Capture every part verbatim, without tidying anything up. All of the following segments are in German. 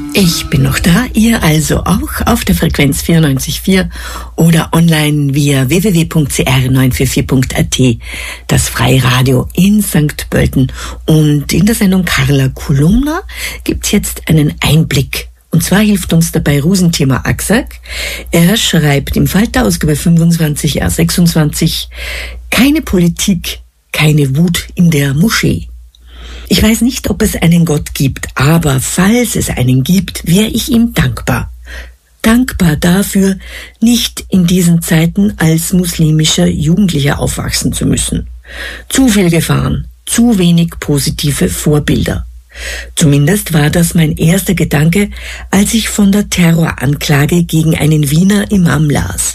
Ich bin noch da, ihr also auch auf der Frequenz vierundneunzig Komma vier oder online via w w w punkt c r neun vier vier punkt a t, das Freiradio in Sankt Pölten. Und in der Sendung Carla Kolumna gibt's jetzt einen Einblick. Und zwar hilft uns dabei Rosenthema Aksak. Er schreibt im Falter Ausgabe fünfundzwanzig R sechsundzwanzig: Keine Politik, keine Wut in der Moschee. Ich weiß nicht, ob es einen Gott gibt, aber falls es einen gibt, wäre ich ihm dankbar. Dankbar dafür, nicht in diesen Zeiten als muslimischer Jugendlicher aufwachsen zu müssen. Zu viel Gefahren, zu wenig positive Vorbilder. Zumindest war das mein erster Gedanke, als ich von der Terroranklage gegen einen Wiener Imam las.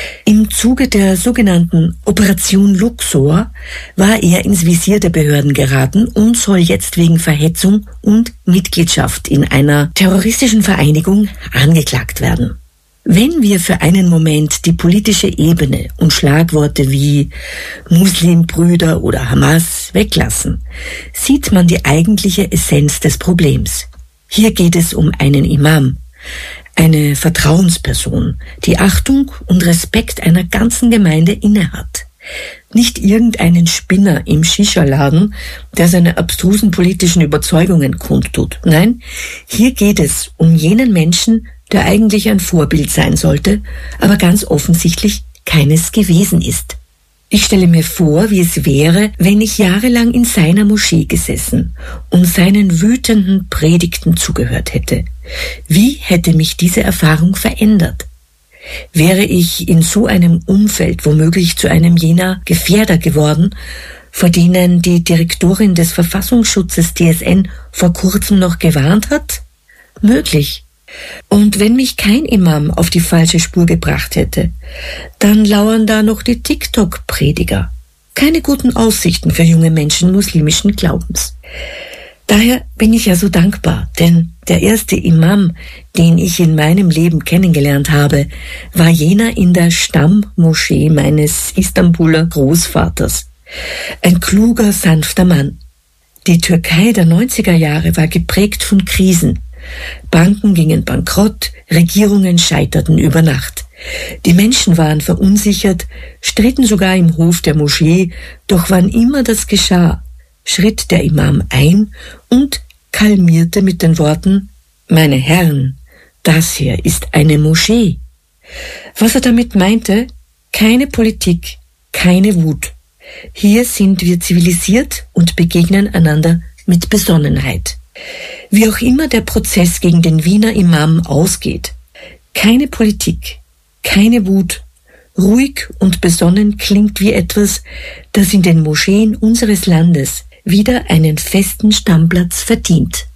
Im Zuge der sogenannten Operation Luxor war er ins Visier der Behörden geraten und soll jetzt wegen Verhetzung und Mitgliedschaft in einer terroristischen Vereinigung angeklagt werden. Wenn wir für einen Moment die politische Ebene und Schlagworte wie Muslimbrüder oder Hamas weglassen, sieht man die eigentliche Essenz des Problems. Hier geht es um einen Imam, eine Vertrauensperson, die Achtung und Respekt einer ganzen Gemeinde innehat. Nicht irgendeinen Spinner im Shisha-Laden, der seine abstrusen politischen Überzeugungen kundtut. Nein, hier geht es um jenen Menschen, der eigentlich ein Vorbild sein sollte, aber ganz offensichtlich keines gewesen ist. Ich stelle mir vor, wie es wäre, wenn ich jahrelang in seiner Moschee gesessen und seinen wütenden Predigten zugehört hätte. Wie hätte mich diese Erfahrung verändert? Wäre ich in so einem Umfeld womöglich zu einem jener Gefährder geworden, vor denen die Direktorin des Verfassungsschutzes T S N vor kurzem noch gewarnt hat? Möglich. Und wenn mich kein Imam auf die falsche Spur gebracht hätte, dann lauern da noch die TikTok-Prediger. Keine guten Aussichten für junge Menschen muslimischen Glaubens. Daher bin ich ja so dankbar, denn der erste Imam, den ich in meinem Leben kennengelernt habe, war jener in der Stammmoschee meines Istanbuler Großvaters. Ein kluger, sanfter Mann. Die Türkei der neunziger Jahre war geprägt von Krisen. Banken gingen bankrott, Regierungen scheiterten über Nacht. Die Menschen waren verunsichert, stritten sogar im Hof der Moschee, doch wann immer das geschah, schritt der Imam ein und kalmierte mit den Worten: Meine Herren, das hier ist eine Moschee. Was er damit meinte: keine Politik, keine Wut. Hier sind wir zivilisiert und begegnen einander mit Besonnenheit. Wie auch immer der Prozess gegen den Wiener Imam ausgeht, keine Politik, keine Wut, ruhig und besonnen klingt wie etwas, das in den Moscheen unseres Landes wieder einen festen Stammplatz verdient.